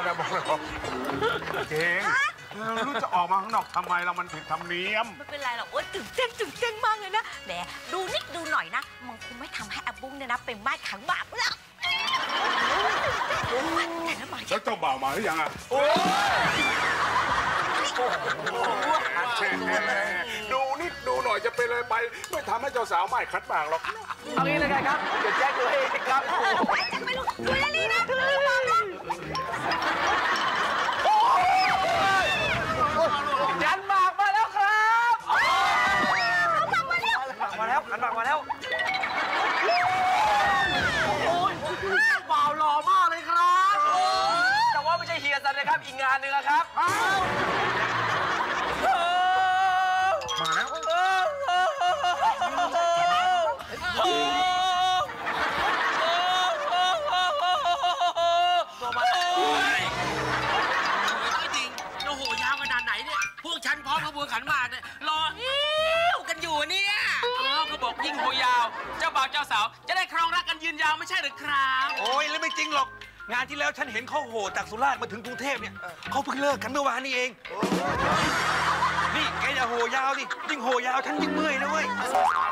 นะบอกเลยเจ๊งรู้จะออกมาข้างนอกทำไมเรามันผิดธรรมเนียมไม่เป็นไรหรอกโอ๊ยตื่นเต้นมากเลยนะแหมดูนิดดูหน่อยนะมันคงไม่ทำให้อาบุ้งเนี่ยนะเป็นไม้ขังบาปหรอกแล้วเจ้าบ่าวมาหรือยังอ่ะดูนิดดูหน่อยจะเป็นอะไรไปไม่ทำให้เจ้าสาวไม่คัดปากหรอกเอางี้เลยกันครับเดี๋ยวแจ็คดูเองครับแจ็คไม่รู้ดูแลนี่นะดูแลนี่นะยันหมากมาแล้วครับมาแล้วขันหมากมาแล้วโอ้ยบ่าวหล่อมากเลยครับแต่ว่าไม่ใช่เฮียซันนะครับอีกงานหนึ่งครับมาแล้วจริงโอ้โหยาวขนาดไหนเนี่ยพวกฉันพร้อมขบวนขันหมากเนี่ยรอกันอยู่เนี่ยเขาบอกยิ่งโหยาวเจ้าบ่าวเจ้าสาวจะได้ครองรักกันยืนยาวไม่ใช่หรือครับโอ้ยแล้วไม่จริงหรอกงานที่แล้วฉันเห็นเขาโหจากสุราษฎร์มาถึงกรุงเทพเนี่ยเขาเพิ่งเลิกกันเมื่อวานนี้เองนี่แกอย่าโหยาวดิยิ่งโหยาวฉันยิ่งเมื่อยนะเว้ย